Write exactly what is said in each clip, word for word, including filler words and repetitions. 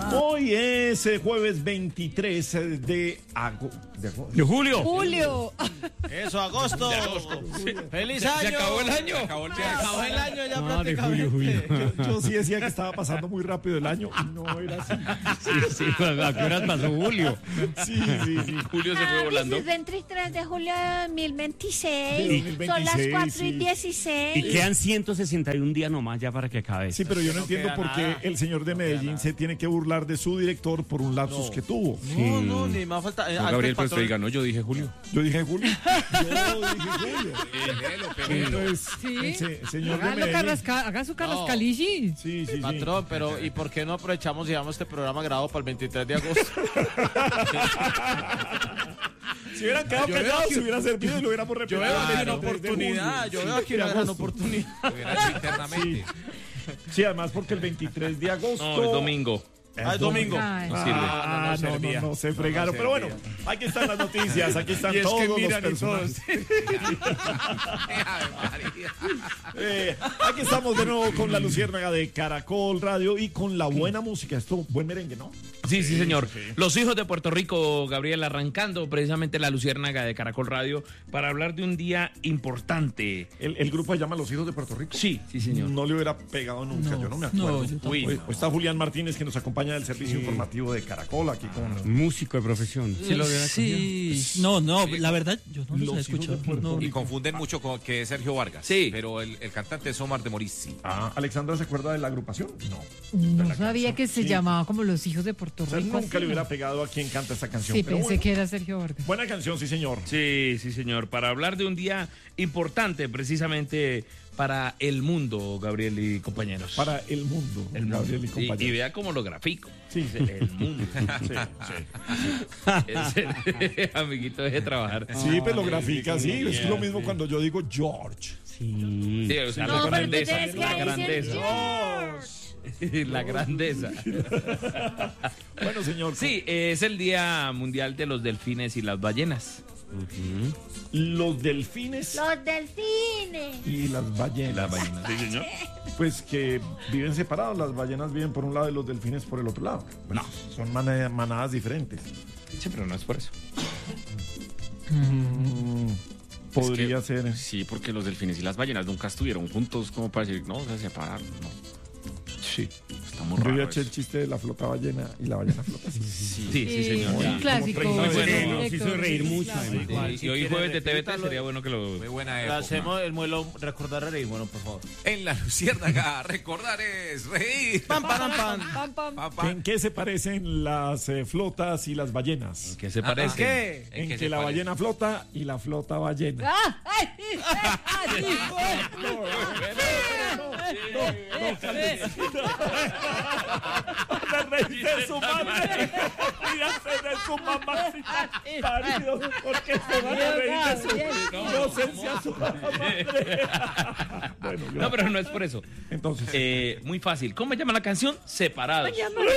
Hoy es eh, jueves veintitrés de agosto. De, de julio. Julio. Eso, agosto. De agosto. Sí. ¡Feliz se, año! Se acabó el año. Se acabó el, se acabó el año ya ah, prácticamente. De julio, julio. Yo, yo sí decía que estaba pasando muy rápido el año y no era así. Sí, sí, ¿a qué horas pasó julio? Sí, sí, sí. Julio se fue volando. Es veintitrés de julio de dos mil veintiséis. De dos mil veintiséis, Son las cuatro y sí. dieciséis. Y quedan ciento sesenta y un días nomás ya para que acabe. Sí, pero yo no No entiendo queda por qué nada. el señor de No queda Medellín nada. se tiene que burlar de su director por un lapsus No. que tuvo. No, no, ni más falta. eh, No, antes Gabriel, pues patrón- usted diga, no, yo dije Julio. Yo dije Julio. Yo dije Julio. Entonces, Sí. el se- señor de Hágalo Medellín. carrasca- haga su carrascalici. Sí, sí, sí. Patrón, pero ¿y por qué no aprovechamos y damos este programa grabado para el veintitrés de agosto? Si hubieran quedado Yo veo callados, aquí- se hubiera servido y lo hubiéramos Yo repetido. veo aquí una Desde oportunidad, julio. yo Sí, veo aquí de una gran agosto. oportunidad. Hubiera hecho internamente. Sí, además porque el veintitrés de agosto. No, es domingo. Ah, es domingo. Ay. No sirve. Ah, no, no, servía. no, se fregaron. No Pero bueno, servía. aquí están las noticias, aquí están Y es que todos los miran y personajes. Eh, aquí estamos de nuevo con la Luciérnaga de Caracol Radio y con la buena música. Esto, buen merengue, ¿no? Sí, sí, señor. Los hijos de Puerto Rico, Gabriel, arrancando precisamente la Luciérnaga de Caracol Radio para hablar de un día importante. El, el grupo se llama Los Hijos de Puerto Rico. Sí, sí, señor. No le hubiera pegado nunca, yo no me acuerdo. no, yo tampoco. Uy, hoy está Julián Martínez que nos acompaña del servicio informativo de Caracol aquí con Músico de profesión. Sí, lo hubiera Sí, no, no, la verdad, yo no los he Los hijos de escuchado. Puerto No. Y confunden mucho con que es Sergio Vargas. Sí. Pero el, el cantante es Omar de Morissi. Ah, ¿Alexandra se acuerda de la agrupación? No. No sabía que se Sí. llamaba como Los Hijos de Puerto O sea, Rico. nunca así, le hubiera ¿no? pegado a quien canta esta canción. Sí, pero pensé bueno. que era Sergio Vargas. Buena canción, sí, señor. Sí, sí, señor. Para hablar de un día importante precisamente para el mundo, Gabriel y compañeros. Para el mundo, el mundo. Gabriel y Y, compañeros. y vea cómo lo grafico. Sí. Dice, el mundo. Sí, sí. Ese- amiguito, deje de trabajar. Sí, pero lo grafica, sí. Es yeah, lo mismo sí. cuando yo digo George. Sí, o sea, No, la pero tú grandeza. tienes que La decir grandeza. George. La grandeza. Bueno, señor. Sí, es el Día Mundial de los Delfines y las Ballenas. Los delfines Los delfines. y las ballenas. Sí, señor. Pues que viven separados. Las ballenas viven por un lado y los delfines por el otro lado. Bueno, son mana- manadas diferentes. Sí, pero no es por eso. Mm, podría Es que- ser. Sí, porque los delfines y las ballenas nunca estuvieron juntos como para decir, no, se separaron. No. Sí. Está muy Yo raro. había hecho el eso. chiste de la flota ballena y la ballena flota. Sí, Sí, sí, señor. Un Ya. clásico. Como Muy treinta bueno, años. nos hizo reír mucho, Igual, Y si hoy quiere, jueves de T V T repítalo. sería bueno que lo... Muy buena Le época. hacemos el muelo recordar a reír, bueno, por favor. En la Luciérnaga, recordar es reír. Pam, pam, pam. Pam, pam. Pa, pa. ¿En qué se parecen las eh, flotas y las ballenas? ¿Qué se Ah, parece? ¿Qué? ¿En En qué que se la parece? ballena flota y la flota ballena. ¡Ah! ¡Ay! ¡Ay! ¡Se reírse de su madre! ¡Ríase de su mamá! ¡Parido! ¿Por qué se van a reír de su inocencia a su madre? Bueno, No, pero no es por eso. entonces, Eh, muy fácil. ¿Cómo se llama la canción? Separados.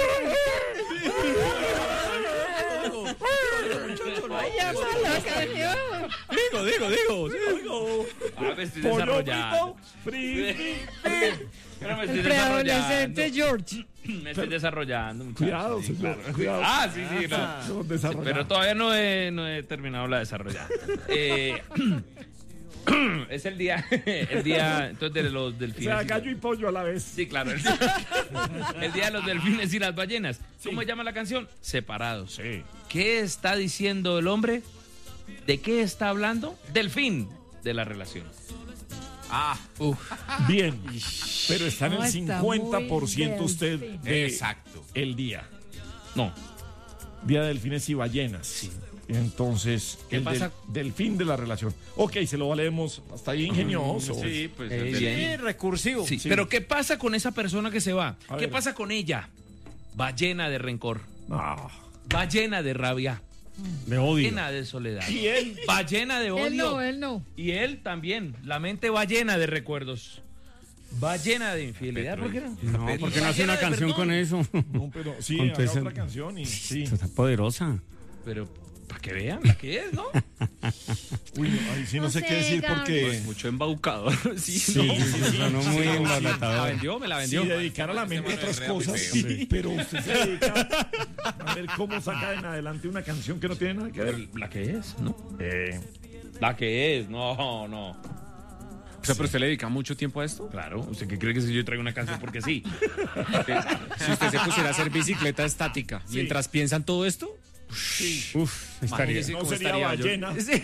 Digo, digo, digo. Ah, me estoy pollo desarrollando. frito, frito. Pero me estoy Preadolescente desarrollando. George. Me estoy desarrollando, muchachos. Cuidado, Sí, señor, claro. cuidado. Ah, sí, sí. no. No, desarrollado. Pero todavía no he, no he terminado la desarrollada. Eh, es el día, el día entonces de los O delfines. sea, y- gallo y pollo a la vez. Sí, claro. El, el día de los delfines y las ballenas. ¿Cómo se llama la canción? Separados. Sí. ¿Qué está diciendo el hombre? ¿De qué está hablando? Del fin de la relación. Ah, Bien. Pero está en No, el está cincuenta por ciento muy usted delfín. de exacto. el día. No. Día de delfines y ballenas. Entonces, ¿Qué el pasa? del, del fin de la relación. Ok, se lo valemos. Hasta ahí ingenioso. Sí, pues. Eh, es bien. del- Sí, recursivo. Sí, Sí. pero ¿qué pasa con esa persona que se va? A ¿Qué ver. pasa con ella? Va llena de rencor, No. va llena de rabia, Me odio. llena de soledad, Y él. va llena de odio. Él no, él no. Y él también. La mente va llena de recuerdos, va llena de infidelidad. Petro, ¿Por qué no? y- No, Petro. porque no hace una canción con eso. No, pero sí, Con haga ese- otra canción y sí. Está poderosa. Pero Para que vean la que es, ¿no? Uy, no, ahí sí no, No sé sé, qué decir Gaby. porque... Pues mucho embaucador. Sí, Sí, ¿no? sí, sí, sonó muy La embalatador. vendió, me la Sí, vendió. dedicar a la mente a otras cosas, sí, pero usted se dedica a ver cómo saca en adelante una canción que no tiene nada que ver. Pero la que es, ¿no? Eh, La que es, no, no. O sea, pero usted le dedica mucho tiempo a esto. Claro, ¿usted qué cree que si yo traigo una canción porque sí? Si usted se pusiera a hacer bicicleta estática mientras piensan todo esto, Uf, estaría. imagínese no cómo sería estaría yo. ballena. Sí.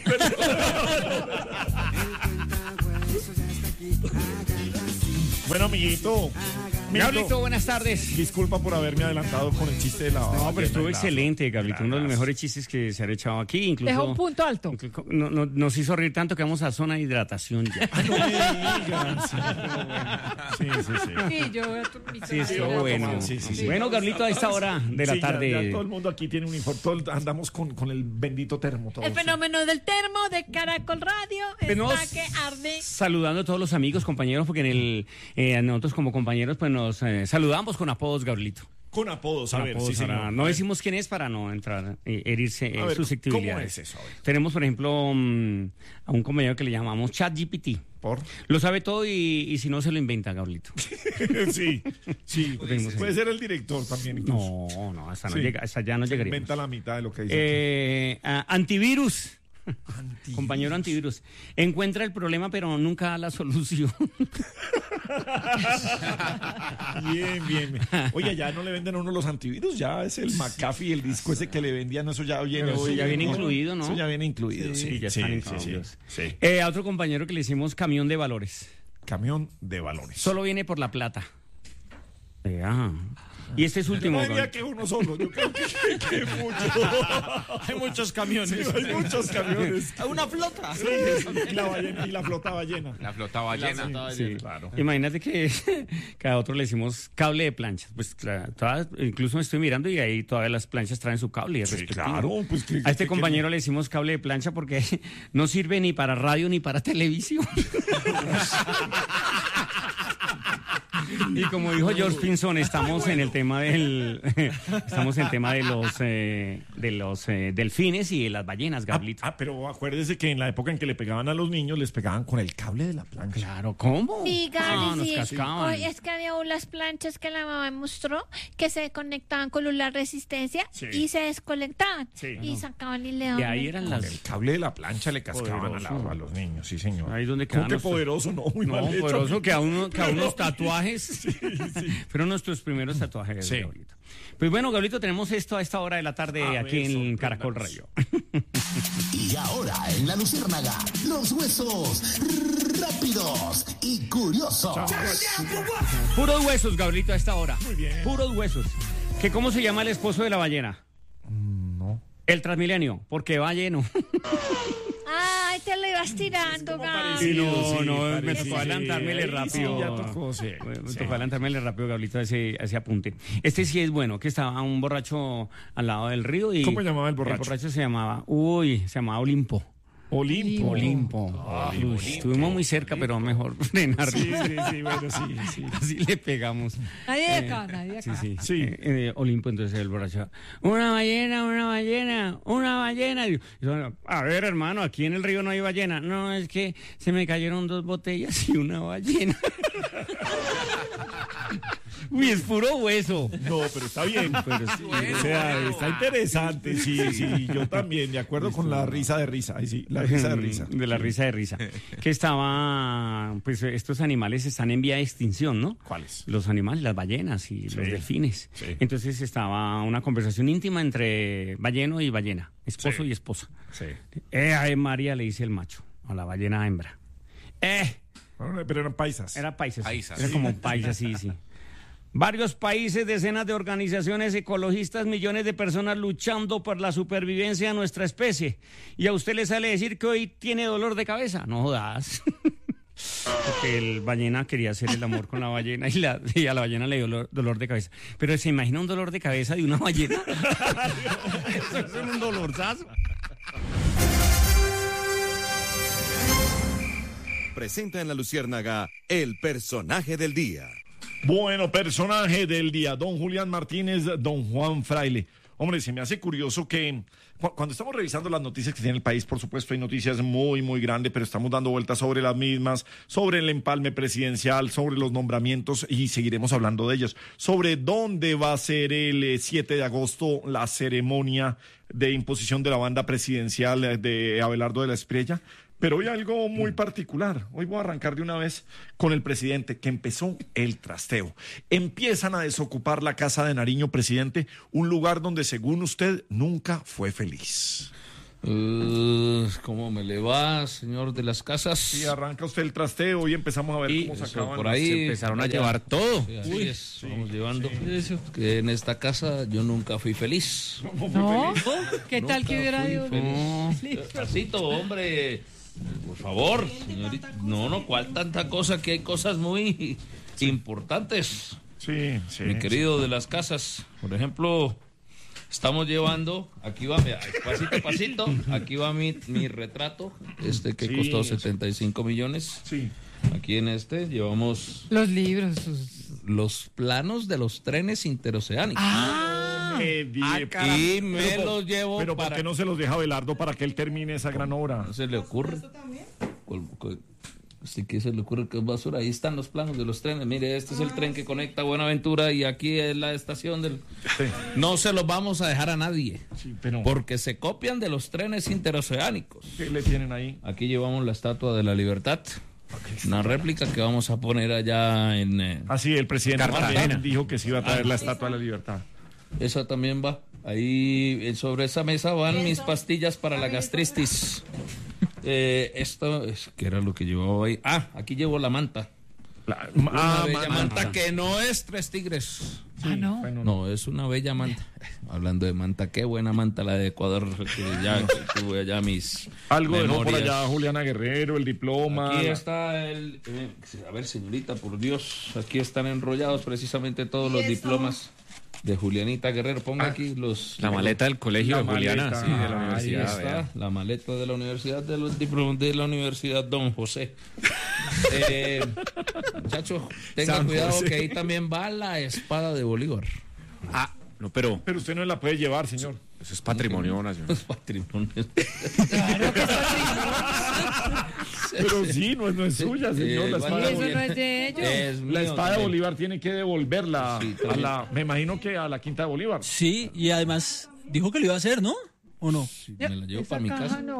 Bueno, amiguito. Gablito, amiguito, buenas tardes. disculpa por haberme adelantado con el chiste de la No, pero ballena estuvo y la- excelente, Gablito. Uno de los Gracias. mejores chistes que se han echado aquí. Incluso, Deja un punto alto. incluso- no- no- nos hizo reír tanto que vamos a zona de hidratación ya. No me digas. Sí, sí, sí. Sí, yo mi Sí, estuvo voy a bueno. tomar, sí, sí, sí. Bueno, Gablito, a esta hora de la Sí, ya- tarde. Ya, todo el mundo aquí tiene un informe. todo el- andamos con, con el bendito termo. todos. El fenómeno del termo de Caracol Radio Pues está nos- que arde. Saludando a todos los amigos, compañeros, porque en el eh, nosotros como compañeros pues nos eh, saludamos con apodos, Gablito. Con apodos, a Con ver, apodos sí, para- señor. no decimos quién es para no entrar, eh, herirse A eh, ver, susceptibilidades. ¿cómo es eso? A ver. Tenemos, por ejemplo, mm, a un compañero que le llamamos ChatGPT. Por. Lo sabe todo y, y si no se lo inventa, Gablito. Sí, sí. tenemos Puede ser el director también. incluso. No, no, hasta, no Sí. llega, hasta ya no llegaríamos. Inventa la mitad de lo que dice. Eh, ah, antivirus. Antivirus. Compañero antivirus. Encuentra el problema, pero nunca da la solución. Bien, bien. Oye, ya no le venden a uno los antivirus, ya es el McAfee, el disco ese que le vendían, eso ya viene. Pero sí, ya viene ¿no? incluido, ¿no? Eso ya viene incluido, sí. Sí, ya sí, están sí, incluidos. sí, sí. Eh, a otro compañero que le hicimos camión de valores. Camión de valores. Solo viene por la plata. Eh, ah. Y este es Yo último. no diría Gabriel. que uno solo, yo creo que, que muchos. Hay muchos camiones. Sí, hay muchos camiones. Una flota. Sí, y, la ballena- y la flota ballena. La flota ballena. Sí. Claro. Imagínate que cada otro le hicimos cable de planchas. Pues claro, todas- incluso me estoy mirando y ahí todavía las planchas traen su cable. Sí, respectivo. claro, pues, ¿qué- a este qué compañero le hicimos cable de plancha porque no sirve ni para radio ni para televisión. Y como dijo George Pinson, estamos en el tema del estamos en el tema de los eh, de los eh, delfines y de las ballenas, Ah, Gablito. ah, pero acuérdese que en la época en que le pegaban a los niños, les pegaban con el cable de la plancha. Claro, ¿cómo? Sí, Ah, Gaby, nos sí. cascaban. Oye, es que había unas planchas que la mamá me mostró que se conectaban con la resistencia Sí. y se desconectaban. Sí. Y sacaban y le daban. De ahí eran Con las el cable de la plancha le cascaban a, la- Poderoso. a los niños, sí, señor. Ahí donde ¿Cómo quedan que los- poderoso? No, muy No, mal hecho. poderoso que a, uno, que a unos tatuajes. Fueron nuestros primeros tatuajes, Sí. Gablito. Pues bueno, Gablito, tenemos esto a esta hora de la tarde A aquí ver, en sorpréndanos. Caracol Radio. Y ahora en la Luciérnaga, los huesos rápidos y curiosos. Puros huesos, Gablito, a esta hora. Muy bien. Puros huesos. ¿Que ¿Cómo se llama el esposo de la ballena? No. El Transmilenio, porque va lleno. Ay, te lo ibas tirando, como Gaby. parecido. no, sí, no, me parecido. tocó adelantármele Ahí rápido. sí, ya tocó, sí. Me Sí. tocó adelantármele rápido, Gablito, a ese, a ese apunte. Este sí es bueno, que estaba un borracho al lado del río y... ¿Cómo llamaba el borracho? El borracho se llamaba, uy, se llamaba Olimpo. Olimpo. Olimpo. Uy, estuvimos muy cerca, pero mejor frenar. Sí, sí, sí, bueno, sí, sí. Así le pegamos. Nadie de acá, nadie de Sí, acá. sí. Sí. Eh, eh, Olimpo, entonces el borracho. Una ballena, una ballena, una ballena. Y yo, a ver, hermano, aquí en el río no hay ballena. No, es que se me cayeron dos botellas y una ballena. Uy, es puro hueso. No, pero está bien. Pero sí, O sea, está interesante, sí, sí, yo también, de acuerdo con la risa de risa, ahí sí, la risa de risa. De la risa de risa. Que estaba, pues estos animales están en vía de extinción, ¿no? ¿Cuáles? Los animales, las ballenas y los delfines. sí. Entonces estaba una conversación íntima entre balleno y ballena, esposo Sí. y esposa. Sí. Eh, ay, María, le dice el macho a la ballena hembra. Eh, Bueno, pero eran paisas. era paisas. Paisas. Era como paisas, sí, sí. Varios países, decenas de organizaciones ecologistas, millones de personas luchando por la supervivencia de nuestra especie. Y a usted le sale decir que hoy tiene dolor de cabeza. No jodas. Porque el ballena quería hacer el amor con la ballena y, la, y a la ballena le dio dolor, dolor de cabeza. Pero ¿se imagina un dolor de cabeza de una ballena? Eso es un dolorzazo. Presenta en la Luciérnaga el personaje del día. Bueno, personaje del día, don Julián Martínez, don Juan Fraile. Hombre, se me hace curioso que cu- cuando estamos revisando las noticias que tiene el país, por supuesto hay noticias muy, muy grandes, pero estamos dando vueltas sobre las mismas, sobre el empalme presidencial, sobre los nombramientos y seguiremos hablando de ellos, sobre dónde va a ser el eh, siete de agosto la ceremonia de imposición de la banda presidencial eh, de Abelardo de la Espriella. Pero hoy algo muy particular. Hoy voy a arrancar de una vez con el presidente, que empezó el trasteo. Empiezan a desocupar la Casa de Nariño, presidente, un lugar donde, según usted, nunca fue feliz. Uh, ¿Cómo me le va, señor de las casas? Sí, arranca usted el trasteo y empezamos a ver Y cómo se eso, acaban. por ahí Se empezaron a allá. llevar todo. Sí, así Uy, es, sí, vamos llevando. sí. Eso. Que en esta casa yo nunca fui feliz. ¿No? ¿Qué tal Nunca que hubiera fui ido? feliz. Despacito, hombre. Por favor, señorita. No, no, ¿cuál tanta cosa? Que hay cosas muy importantes. Sí, sí. Mi querido de las casas, por ejemplo, estamos llevando, aquí va, mira, pasito a pasito, aquí va mi, mi retrato, este que Sí, costó sí. setenta y cinco millones. Sí. Aquí en este llevamos Los libros. sus- los planos de los trenes interoceánicos. Ah, Eh, di- y me pero por- los llevo Pero ¿por para... qué no se los deja Abelardo para que él termine esa gran obra? ¿No se le ocurre? Col- col- Sí, que se le ocurre que es basura. Ahí están los planos de los trenes. Mire, este es el tren que conecta Buenaventura y aquí es la estación del... Sí. No se los vamos a dejar a nadie, Sí, pero porque se copian de los trenes interoceánicos. ¿qué le tienen ahí? Aquí llevamos la Estatua de la Libertad, una réplica que vamos a poner allá en... eh, Así, el presidente Cartagena. también dijo que se iba a traer la Estatua de la Libertad. esa también va. Ahí eh, sobre esa mesa van mis pastillas para la gastritis. Eh, esto es que era lo que llevaba ahí. Ah, aquí llevo la manta. La- Una ah, bella manta. manta que no es Tres Tigres. ah, no. Bueno, No, es una bella manta. Hablando de manta, qué buena manta la de Ecuador. Que ya que tuve allá mis algo dejó por memorias. allá Juliana Guerrero, el diploma. Aquí la- está el... eh, a ver, señorita, por Dios. Aquí están enrollados precisamente todos los diplomas de Julianita Guerrero. Ponga aquí los... La maleta del colegio La de Juliana, maleta. sí, de la Ahí Ahí universidad. está, vea. la maleta de la universidad, de los diplomas de la Universidad Don José. Eh, muchachos, tengan San cuidado José. que ahí también va la espada de Bolívar. Ah, no, pero Pero usted no la puede llevar, señor. eso es patrimonio nacional. Los patrimonios. Pero sí, no es, no es suya, señor. Eh, La bueno, espada, de Eso no Bolívar. es de ellos. Es La mío espada de también. Bolívar tiene que devolverla Sí, a también. la, me imagino que a la Quinta de Bolívar. Sí, y además dijo que lo iba a hacer, ¿no? ¿O no? Sí, me la llevo Esa para mi caja casa. no.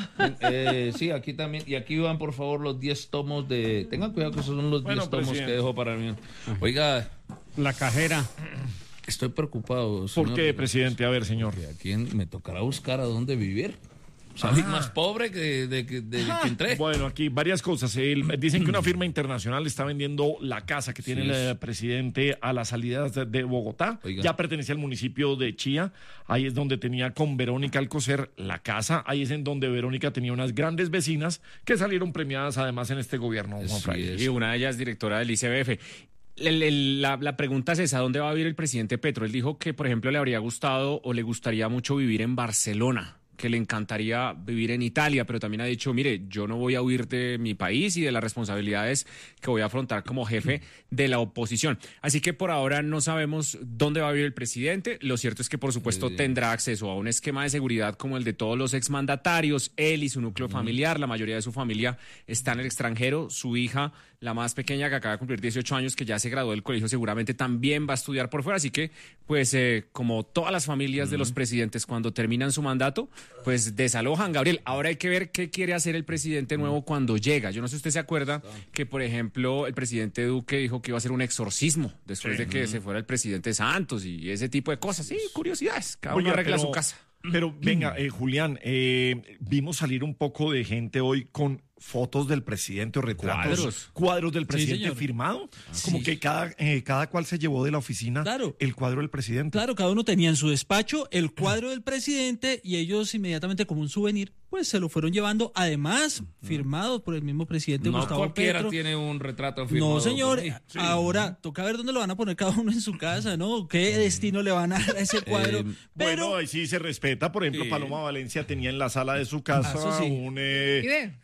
Eh, sí, aquí también. Y aquí van, por favor, los diez tomos de... Tengan cuidado que esos son los Bueno, diez tomos presidente. que dejo para mí. Oiga, La cajera. estoy preocupado, ¿Por señor. qué, presidente? A ver, señor. ¿A quién me tocará buscar a dónde vivir? Salí más pobre que de, que de que entré. Bueno, aquí varias cosas. El- dicen que una firma internacional está vendiendo la casa que tiene Sí, el es. eh, presidente a las salidas de, de Bogotá. Oiga. Ya pertenece al municipio de Chía. Ahí es donde tenía con Verónica Alcocer la casa. Ahí es en donde Verónica tenía unas grandes vecinas que salieron premiadas además en este gobierno, Juan Sí, Fraile. es. Y una de ellas directora del I C B F. El- el- la, la pregunta es esa, ¿dónde va a vivir el presidente Petro? Él dijo que, por ejemplo, le habría gustado o le gustaría mucho vivir en Barcelona, que le encantaría vivir en Italia, pero también ha dicho, mire, yo no voy a huir de mi país y de las responsabilidades que voy a afrontar como jefe de la oposición. Así que por ahora no sabemos dónde va a vivir el presidente. Lo cierto es que, por supuesto, Sí. tendrá acceso a un esquema de seguridad como el de todos los exmandatarios, él y su núcleo familiar. La mayoría de su familia está en el extranjero. Su hija, la más pequeña, que acaba de cumplir dieciocho años, que ya se graduó del colegio, seguramente también va a estudiar por fuera. Así que, pues, eh, como todas las familias de los presidentes, cuando terminan su mandato, pues desalojan, Gabriel. Ahora hay que ver qué quiere hacer el presidente nuevo cuando llega. Yo no sé si usted se acuerda que, por ejemplo, el presidente Duque dijo que iba a hacer un exorcismo después de que se fuera el presidente Santos y ese tipo de cosas. Sí, curiosidades. Cada uno Oiga, arregla pero- su casa. Pero venga, eh, Julián, eh, vimos salir un poco de gente hoy con fotos del presidente o retratos, Cuadros. cuadros del presidente señor. firmado, como Sí. que cada, eh, cada cual se llevó de la oficina Claro. el cuadro del presidente. Claro, cada uno tenía en su despacho el cuadro del presidente y ellos inmediatamente como un souvenir, pues se lo fueron llevando, además firmado por el mismo presidente No Gustavo cualquiera Petro. tiene un retrato firmado. No, señor. por mí. Ahora toca ver dónde lo van a poner cada uno en su casa, ¿no? ¿Qué destino le van a dar a ese cuadro? Eh, Pero Bueno, ahí sí se respeta. Por ejemplo, Sí. Paloma Valencia tenía en la sala de su casa Ah, eso sí. un, eh, ¿Y ve? el de Como Uribe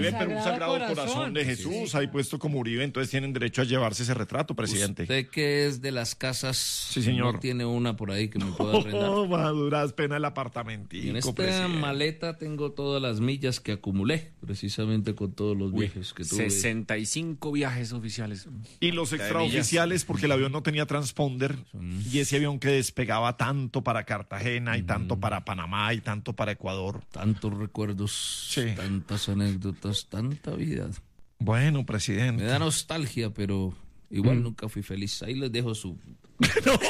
Uribe, pero un sagrado corazón, Corazón. de Jesús, ahí puesto como Uribe, entonces tienen derecho a llevarse ese retrato, presidente. Usted que es de las casas, sí, señor. ¿no tiene una por ahí que me pueda arrendar? Oh, maduras pena el apartamentico, En esta presidente. maleta tengo todas las millas que acumulé, precisamente con todos los viajes que tuve. sesenta y cinco viajes oficiales. Y los extraoficiales, porque el avión no tenía transponder, y ese avión que despegaba tanto para Cartagena, y tanto para Panamá, y tanto para Ecuador. Tantos recuerdos, Sí. tantas anécdotas, tanta vida. Bueno, presidente. Me da nostalgia, pero igual nunca fui feliz. Ahí les dejo su... No,